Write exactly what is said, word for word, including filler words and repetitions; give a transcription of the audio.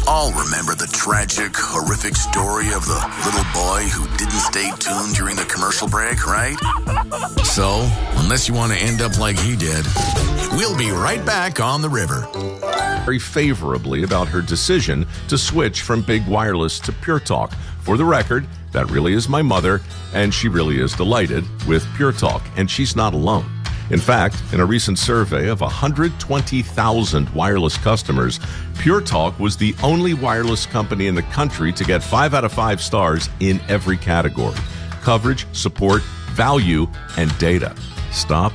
all remember the tragic, horrific story of the little boy who didn't stay tuned during the commercial break, right? So, unless you want to end up like he did, we'll be right back on the river. Very favorably about her decision to switch from Big Wireless to Pure Talk. For the record, that really is my mother, and she really is delighted with Pure Talk, and she's not alone. In fact, in a recent survey of one hundred twenty thousand wireless customers, Pure Talk was the only wireless company in the country to get five out of five stars in every category: coverage, support, value, and data. Stop